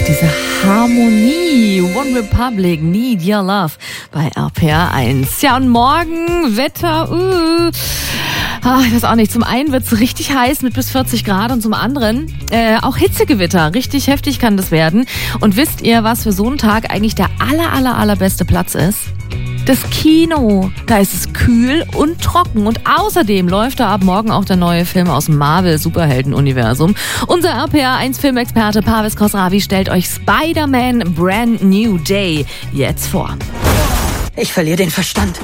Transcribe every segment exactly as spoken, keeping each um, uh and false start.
Diese Harmonie. One Republic, Need Your Love bei R P R eins. Ja, und morgen Wetter, uh, ah, ich weiß auch nicht. Zum einen wird es richtig heiß mit bis vierzig Grad und zum anderen äh, auch Hitzegewitter. Richtig heftig kann das werden. Und wisst ihr, was für so einen Tag eigentlich der aller, aller, allerbeste Platz ist? Das Kino. Da ist es kühl und trocken. Und außerdem läuft da ab morgen auch der neue Film aus dem Marvel-Superhelden-Universum. Unser R P R eins Filmexperte Parvis Khosravi stellt euch Spider-Man Brand New Day jetzt vor. Ich verliere den Verstand.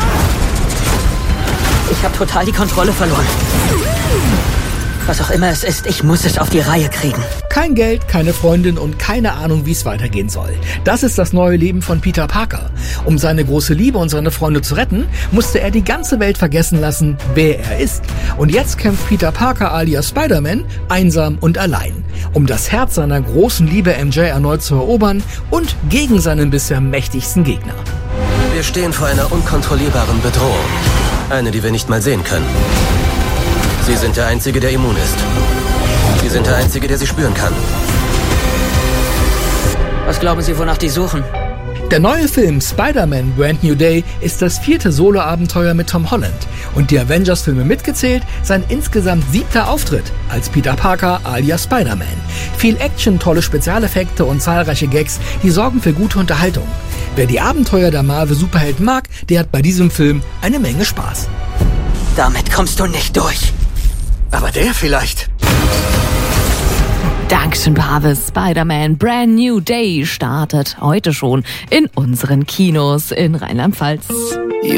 Ich habe total die Kontrolle verloren. Was auch immer es ist, ich muss es auf die Reihe kriegen. Kein Geld, keine Freundin und keine Ahnung, wie es weitergehen soll. Das ist das neue Leben von Peter Parker. Um seine große Liebe und seine Freunde zu retten, musste er die ganze Welt vergessen lassen, wer er ist. Und jetzt kämpft Peter Parker alias Spider-Man einsam und allein, um das Herz seiner großen Liebe M J erneut zu erobern und gegen seinen bisher mächtigsten Gegner. Wir stehen vor einer unkontrollierbaren Bedrohung. Eine, die wir nicht mal sehen können. Sie sind der Einzige, der immun ist. Sie sind der Einzige, der sie spüren kann. Was glauben Sie, wonach die suchen? Der neue Film Spider-Man Brand New Day ist das vierte Solo-Abenteuer mit Tom Holland und die Avengers-Filme mitgezählt sein insgesamt siebter Auftritt als Peter Parker alias Spider-Man. Viel Action, tolle Spezialeffekte und zahlreiche Gags, die sorgen für gute Unterhaltung. Wer die Abenteuer der Marvel-Superhelden mag, der hat bei diesem Film eine Menge Spaß. Damit kommst du nicht durch. Aber der vielleicht. Dankeschön, Parvis. Spider-Man Brand New Day startet heute schon in unseren Kinos in Rheinland-Pfalz.